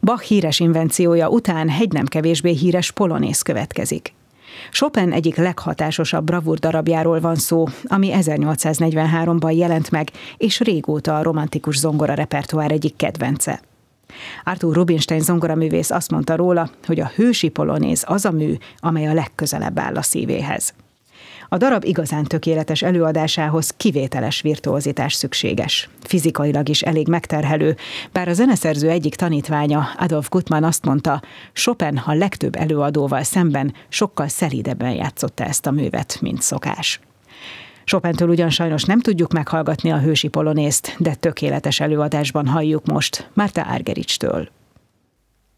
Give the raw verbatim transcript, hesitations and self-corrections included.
Bach híres invenciója után egy nem kevésbé híres polonész következik. Chopin egyik leghatásosabb bravúr darabjáról van szó, ami ezernyolcszáznegyvenháromban jelent meg, és régóta a romantikus zongora repertoár egyik kedvence. Arthur Rubinstein zongoraművész azt mondta róla, hogy a hősi polonéz az a mű, amely a legközelebb áll a szívéhez. A darab igazán tökéletes előadásához kivételes virtuózitás szükséges. Fizikailag is elég megterhelő, bár a zeneszerző egyik tanítványa, Adolf Gutmann azt mondta, Chopin a legtöbb előadóval szemben sokkal szelídebben játszotta ezt a művet, mint szokás. Chopintől ugyan sajnos nem tudjuk meghallgatni a hősi polonészt, de tökéletes előadásban halljuk most Marta Argericstől.